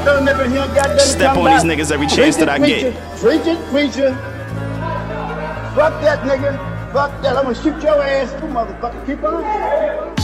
Step on these niggas every chance that I get. Preacher. Fuck that nigga. Fuck that. I'm gonna shoot your ass, you motherfucker. Keep on.